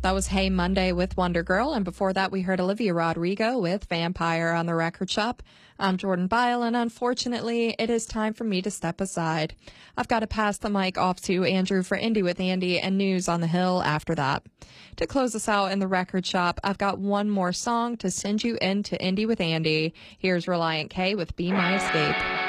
That was Hey Monday with Wonder Girl, and before that we heard Olivia Rodrigo with Vampire on the Record Shop. I'm Jordan Byle, and unfortunately, it is time for me to step aside. I've got to pass the mic off to Andrew for Indie with Andy and News on the Hill after that. To close us out in the Record Shop, I've got one more song to send you into Indie with Andy. Here's Reliant K with Be My Escape.